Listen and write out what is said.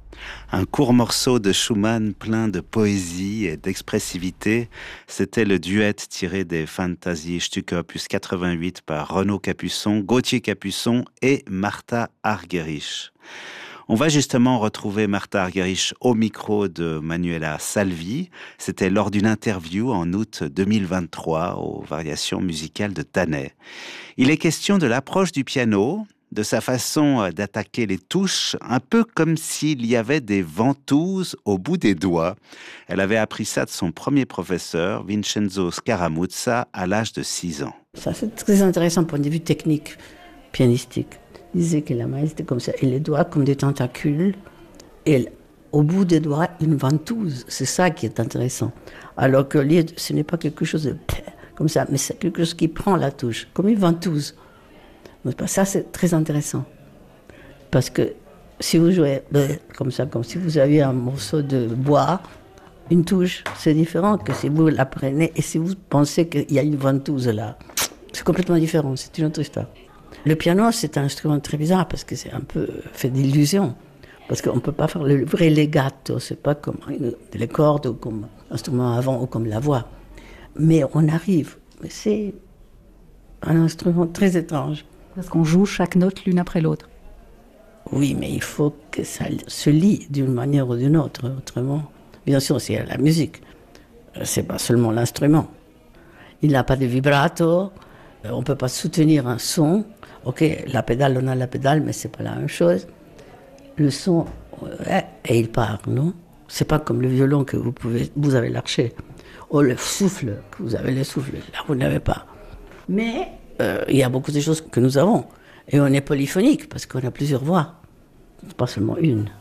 Un court morceau de Schumann plein de poésie et d'expressivité, c'était le duet tiré des Fantasiestücke opus 88 par Renaud Capuçon, Gauthier Capuçon et Martha Argerich. On va justement retrouver Martha Argerich au micro de Manuela Salvi. C'était lors d'une interview en août 2023 aux Variations musicales de Thanet. Il est question de l'approche du piano, de sa façon d'attaquer les touches, un peu comme s'il y avait des ventouses au bout des doigts. Elle avait appris ça de son premier professeur, Vincenzo Scaramuzza, à l'âge de 6 ans. Ça, c'est très intéressant point de vue technique, pianistique. Il disait que la main était comme ça, et les doigts comme des tentacules, et au bout des doigts, une ventouse. C'est ça qui est intéressant. Alors que ce n'est pas quelque chose de comme ça, mais c'est quelque chose qui prend la touche, comme une ventouse. Ça, c'est très intéressant. Parce que si vous jouez comme ça, comme si vous aviez un morceau de bois, une touche, c'est différent que si vous la prenez et si vous pensez qu'il y a une ventouse là. C'est complètement différent, c'est une autre histoire. Le piano, c'est un instrument très bizarre parce que c'est un peu fait d'illusions. Parce qu'on ne peut pas faire le vrai legato, c'est pas comme les cordes ou comme l'instrument avant ou comme la voix. Mais on arrive. Mais c'est un instrument très étrange. Parce qu'on joue chaque note l'une après l'autre. Oui, mais il faut que ça se lie d'une manière ou d'une autre. Autrement, bien sûr, c'est la musique. C'est pas seulement l'instrument. Il n'a pas de vibrato. On ne peut pas soutenir un son. Ok, la pédale, on a la pédale, mais c'est pas la même chose. Le son, et il part, non? C'est pas comme le violon que vous avez l'archet. Ou le souffle, que vous avez le souffle. Là, vous n'avez pas. Mais il y a beaucoup de choses que nous avons. Et on est polyphonique parce qu'on a plusieurs voix, pas seulement une.